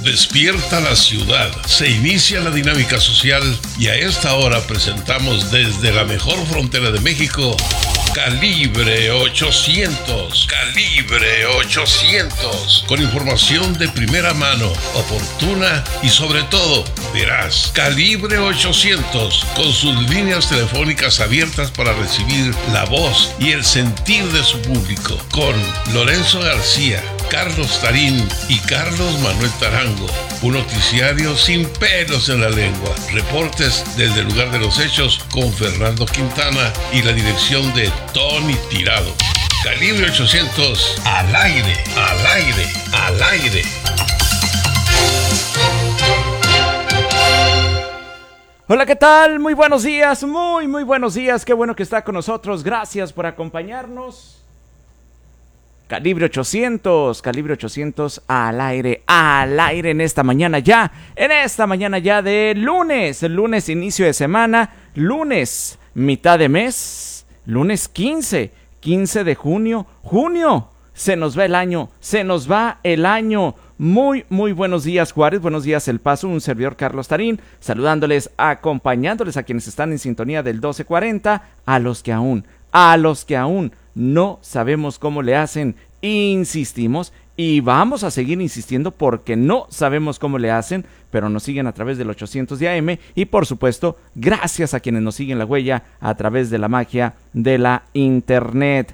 Despierta la ciudad, se inicia la dinámica social y a esta hora presentamos desde la mejor frontera de México, Calibre 800. Calibre 800. Con información de primera mano, oportuna y sobre todo, veraz. Calibre 800. Con sus líneas telefónicas abiertas para recibir la voz y el sentir de su público. Con Lorenzo García, Carlos Tarín y Carlos Manuel Tarango. Un noticiario sin pelos en la lengua. Reportes desde el lugar de los hechos con Fernando Quintana y la dirección de Tony Tirado. Calibre 800, al aire, al aire, al aire. Hola, ¿qué tal? Muy buenos días, muy buenos días. Qué bueno que está con nosotros. Gracias por acompañarnos. Calibre 800 al aire en esta mañana ya de lunes inicio de semana, lunes mitad de mes, lunes 15 de junio, se nos va el año, muy buenos días Juárez, buenos días El Paso, un servidor Carlos Tarín, saludándoles, acompañándoles a quienes están en sintonía del 1240, a los que aún no sabemos cómo le hacen, insistimos y vamos a seguir insistiendo porque no sabemos cómo le hacen, pero nos siguen a través del 800 de AM y por supuesto gracias a quienes nos siguen la huella a través de la magia de la internet.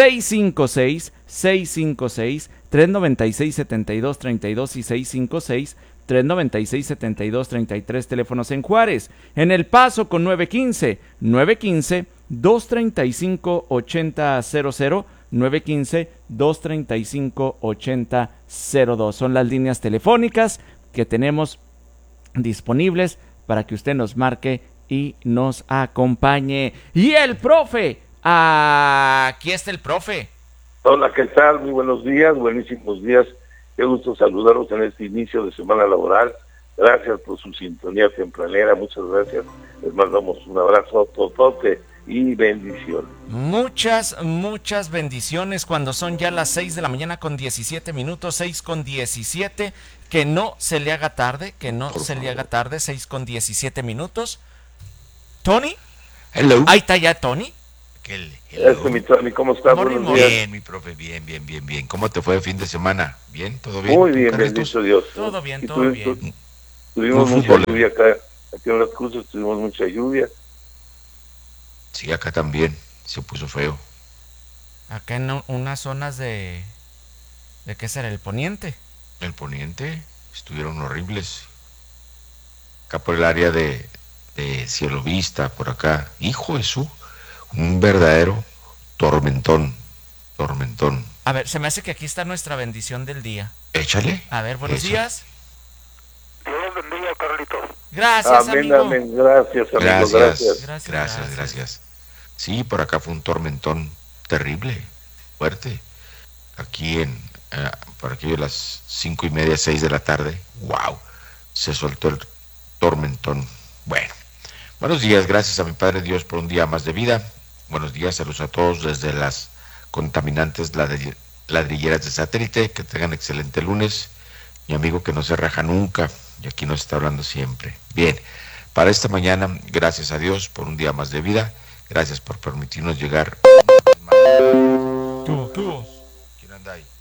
656-396-7232 y 656-396-7233 teléfonos en Juárez. En El Paso con 915-235-8000, 915-235-8002. Son las líneas telefónicas que tenemos disponibles para que usted nos marque y nos acompañe. Y el profe, aquí está el profe. Hola, ¿qué tal? Muy buenos días, buenísimos días. Qué gusto saludarlos en este inicio de semana laboral. Gracias por su sintonía tempranera, muchas gracias. Les mandamos un abrazo totote y bendiciones. Muchas bendiciones cuando son ya las 6 de la mañana con 17 minutos, 6 con 17, que no se le haga tarde, 6 con 17 minutos. ¿Tony? Hello. Ahí está ya Tony. Mi Tony, ¿cómo estás? Buenos días. Bien, mi profe, bien. ¿Cómo te fue el fin de semana? ¿Bien? ¿Todo bien? Muy bien, bendito Dios. Todo bien. Tuvimos mucha lluvia acá en Las Cruces, tuvimos mucha lluvia. Sí, acá también se puso feo. Acá en unas zonas de ¿qué será? ¿El poniente? El poniente estuvieron horribles. Acá por el área de Cielo Vista, por acá. Hijo de su, un verdadero tormentón. A ver, se me hace que aquí está nuestra bendición del día. Échale. A ver, buenos días. Dios bendiga, Carlitos. Gracias, amén, amigo. Amén. Gracias, amigo. Gracias. Sí, por acá fue un tormentón terrible, fuerte. Aquí por aquí de las 5:30, 6 de la tarde. ¡Wow! Se soltó el tormentón. Bueno, buenos días, gracias a mi Padre Dios por un día más de vida. Buenos días, saludos a todos desde las contaminantes ladrilleras de satélite. Que tengan excelente lunes. Mi amigo que no se raja nunca, y aquí nos está hablando siempre. Bien, para esta mañana, gracias a Dios por un día más de vida. Gracias por permitirnos llegar. ¿Quién anda ahí?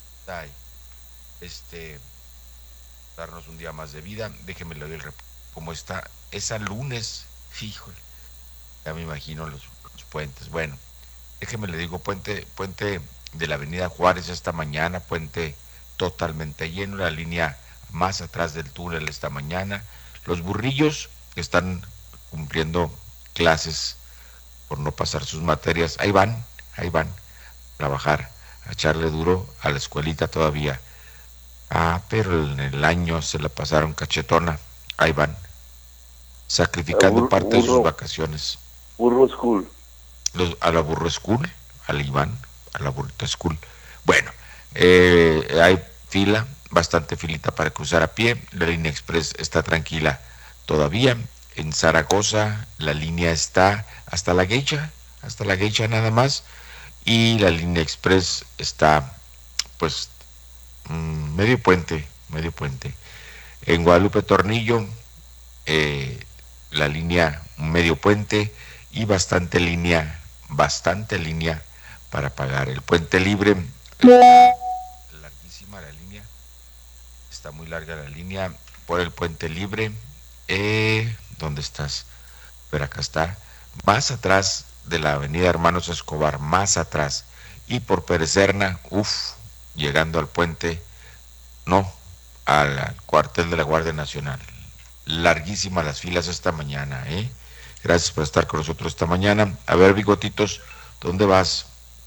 Darnos un día más de vida. Déjeme leer cómo está. Es a lunes. Híjole, ya me imagino los puentes. Bueno, déjeme le digo, puente de la avenida Juárez esta mañana, puente totalmente lleno, la línea más atrás del túnel esta mañana. Los burrillos que están cumpliendo clases por no pasar sus materias, ahí van a trabajar, a echarle duro a la escuelita todavía. Pero en el año se la pasaron cachetona, ahí van, sacrificando parte de sus vacaciones. Burro School. A la Burro School, al Iván, a la Burrito School. Bueno, hay bastante filita para cruzar a pie. La línea express está tranquila todavía. En Zaragoza la línea está hasta la Geisha nada más, y la línea express está pues medio puente medio puente. En Guadalupe Tornillo, la línea medio puente y bastante línea para pagar. El puente libre, larguísima la línea, está muy larga la línea por el puente libre. ¿Dónde estás? Pero acá está, más atrás de la avenida Hermanos Escobar, más atrás, y por Pérez Serna, llegando al puente, al cuartel de la Guardia Nacional. Larguísimas las filas esta mañana, Gracias por estar con nosotros esta mañana. A ver, Bigotitos, ¿dónde vas?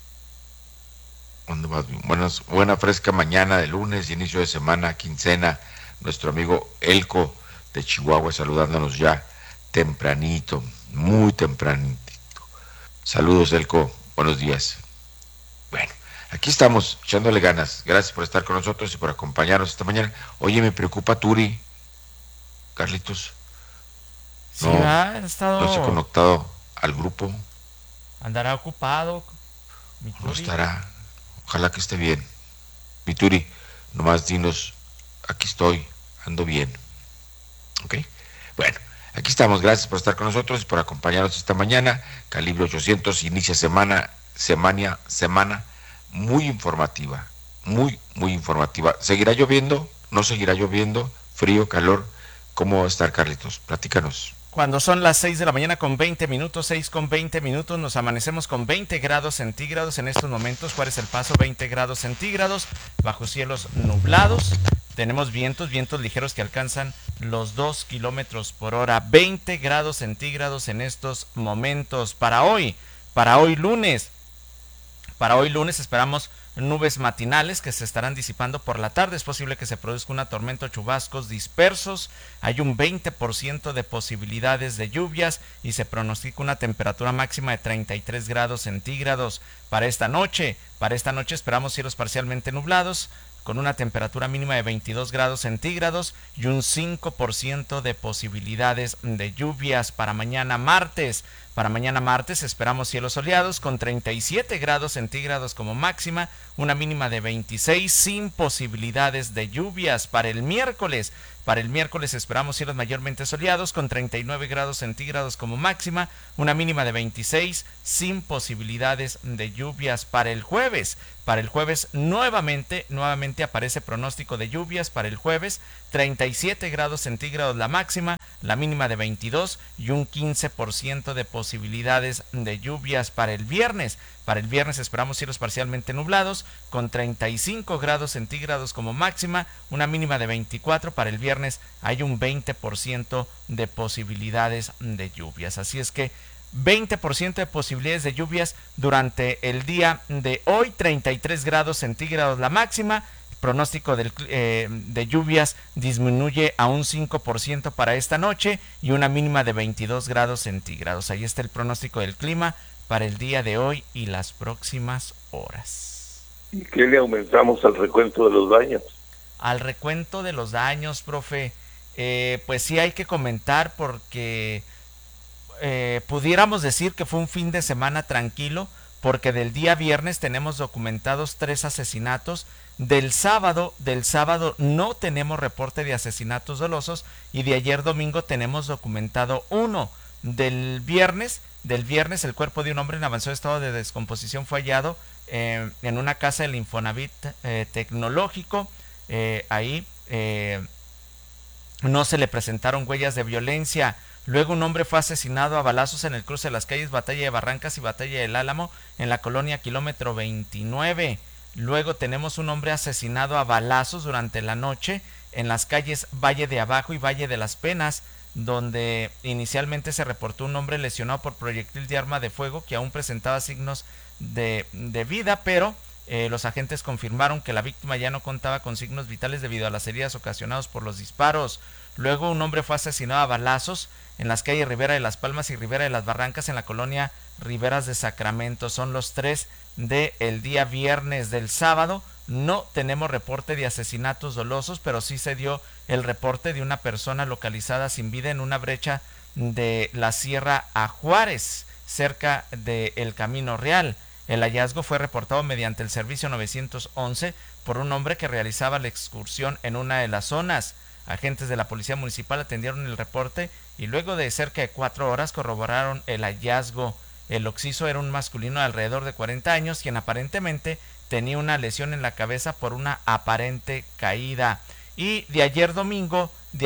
Buena fresca mañana de lunes, inicio de semana, quincena. Nuestro amigo Elco de Chihuahua saludándonos ya tempranito, muy tempranito. Saludos, Elco, buenos días. Bueno, aquí estamos echándole ganas. Gracias por estar con nosotros y por acompañarnos esta mañana. Oye, me preocupa Turi, Carlitos. Sí, ha estado... No se ha conectado al grupo. Andará ocupado. No estará. Ojalá que esté bien. Mi Turi, nomás dinos, aquí estoy, ando bien. ¿Ok? Bueno, aquí estamos. Gracias por estar con nosotros y por acompañarnos esta mañana. Calibre 800 inicia semana muy informativa. Muy informativa. ¿Seguirá lloviendo? ¿No seguirá lloviendo? ¿Frío, calor? ¿Cómo va a estar, Carlitos? Platícanos. Cuando son las 6 de la mañana con 20 minutos, 6 con 20 minutos, nos amanecemos con 20 grados centígrados en estos momentos. Juárez El Paso, 20 grados centígrados, bajo cielos nublados. Tenemos vientos ligeros que alcanzan los 2 kilómetros por hora, 20 grados centígrados en estos momentos. Para hoy lunes esperamos nubes matinales que se estarán disipando por la tarde. Es posible que se produzca una tormenta o chubascos dispersos. Hay un 20% de posibilidades de lluvias y se pronostica una temperatura máxima de 33 grados centígrados para esta noche. Para esta noche esperamos cielos parcialmente nublados con una temperatura mínima de 22 grados centígrados y un 5% de posibilidades de lluvias para mañana martes. Para mañana martes esperamos cielos soleados con 37 grados centígrados como máxima, una mínima de 26 sin posibilidades de lluvias. Para el miércoles esperamos cielos mayormente soleados con 39 grados centígrados como máxima, una mínima de 26 sin posibilidades de lluvias. Para el jueves nuevamente aparece pronóstico de lluvias. Para el jueves 37 grados centígrados la máxima, la mínima de 22 y un 15% de posibilidades de lluvias. Para el viernes esperamos cielos parcialmente nublados con 35 grados centígrados como máxima, una mínima de 24. Para el viernes hay un 20% de posibilidades de lluvias. Así es que 20% de posibilidades de lluvias durante el día de hoy, 33 grados centígrados la máxima. Pronóstico de lluvias disminuye a un 5% para esta noche y una mínima de 22 grados centígrados. Ahí está el pronóstico del clima para el día de hoy y las próximas horas. ¿Y qué le aumentamos al recuento de los daños? Al recuento de los daños, profe, pues sí hay que comentar porque pudiéramos decir que fue un fin de semana tranquilo, porque del día viernes tenemos documentados 3 asesinatos. Del sábado no tenemos reporte de asesinatos dolosos y de ayer domingo tenemos documentado 1. Del viernes el cuerpo de un hombre en avanzado estado de descomposición fue hallado en una casa del Infonavit tecnológico. Ahí no se le presentaron huellas de violencia. Luego un hombre fue asesinado a balazos en el cruce de las calles Batalla de Barrancas y Batalla del Álamo en la colonia Kilómetro 29. Luego tenemos un hombre asesinado a balazos durante la noche en las calles Valle de Abajo y Valle de las Penas, donde inicialmente se reportó un hombre lesionado por proyectil de arma de fuego que aún presentaba signos de vida, pero los agentes confirmaron que la víctima ya no contaba con signos vitales debido a las heridas ocasionadas por los disparos. Luego un hombre fue asesinado a balazos en las calles Rivera de las Palmas y Rivera de las Barrancas en la colonia Riberas de Sacramento. Son los 3 del día viernes. Del sábado no tenemos reporte de asesinatos dolosos, pero sí se dio el reporte de una persona localizada sin vida en una brecha de la Sierra a Juárez, cerca del Camino Real. El hallazgo fue reportado mediante el servicio 911 por un hombre que realizaba la excursión en una de las zonas. Agentes de la Policía Municipal atendieron el reporte y luego de cerca de 4 horas corroboraron el hallazgo. El occiso era un masculino de alrededor de 40 años, quien aparentemente tenía una lesión en la cabeza por una aparente caída. Y de ayer domingo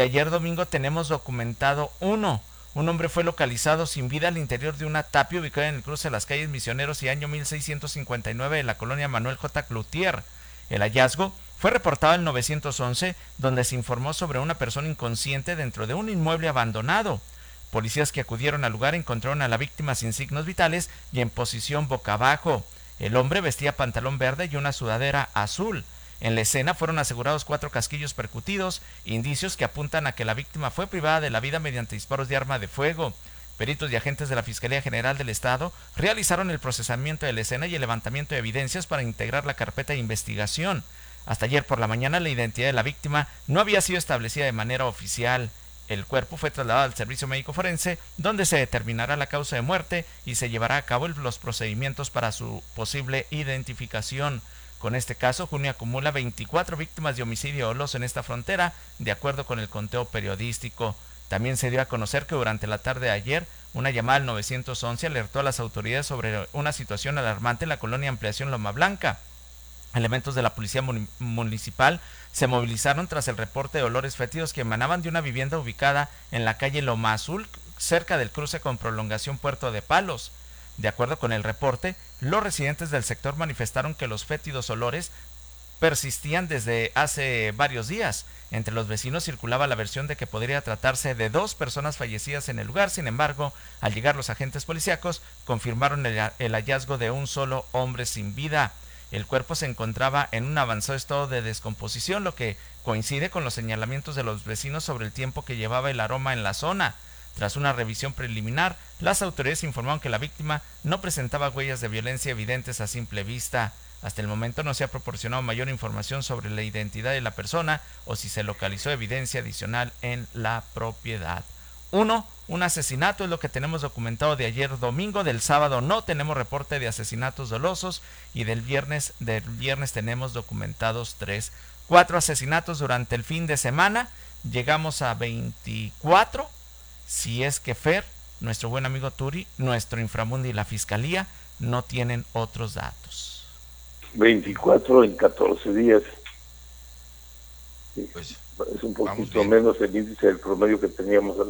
tenemos documentado uno. Un hombre fue localizado sin vida al interior de una tapia ubicada en el cruce de las calles Misioneros y año 1659 de la colonia Manuel J. Cloutier. El hallazgo fue reportado al 911, donde se informó sobre una persona inconsciente dentro de un inmueble abandonado. Policías que acudieron al lugar encontraron a la víctima sin signos vitales y en posición boca abajo. El hombre vestía pantalón verde y una sudadera azul. En la escena fueron asegurados 4 casquillos percutidos, indicios que apuntan a que la víctima fue privada de la vida mediante disparos de arma de fuego. Peritos y agentes de la Fiscalía General del Estado realizaron el procesamiento de la escena y el levantamiento de evidencias para integrar la carpeta de investigación. Hasta ayer por la mañana la identidad de la víctima no había sido establecida de manera oficial. El cuerpo fue trasladado al servicio médico forense, donde se determinará la causa de muerte y se llevará a cabo los procedimientos para su posible identificación. Con este caso, Junio acumula 24 víctimas de homicidio doloso en esta frontera, de acuerdo con el conteo periodístico. También se dio a conocer que durante la tarde de ayer, una llamada al 911 alertó a las autoridades sobre una situación alarmante en la colonia Ampliación Loma Blanca. Elementos de la policía municipal se movilizaron tras el reporte de olores fétidos que emanaban de una vivienda ubicada en la calle Loma Azul, cerca del cruce con prolongación Puerto de Palos. De acuerdo con el reporte, los residentes del sector manifestaron que los fétidos olores persistían desde hace varios días. Entre los vecinos circulaba la versión de que podría tratarse de 2 personas fallecidas en el lugar. Sin embargo, al llegar los agentes policíacos, confirmaron el hallazgo de un solo hombre sin vida. El cuerpo se encontraba en un avanzado estado de descomposición, lo que coincide con los señalamientos de los vecinos sobre el tiempo que llevaba el aroma en la zona. Tras una revisión preliminar, las autoridades informaron que la víctima no presentaba huellas de violencia evidentes a simple vista. Hasta el momento no se ha proporcionado mayor información sobre la identidad de la persona o si se localizó evidencia adicional en la propiedad. Un asesinato es lo que tenemos documentado de ayer domingo. Del sábado no tenemos reporte de asesinatos dolosos y del viernes tenemos documentados 3. 4 asesinatos durante el fin de semana. Llegamos a 24. Si es que Fer, nuestro buen amigo Turi, nuestro inframundo y la Fiscalía no tienen otros datos. 24 en 14 días. Sí, Pues, es un poquito menos el índice del promedio que teníamos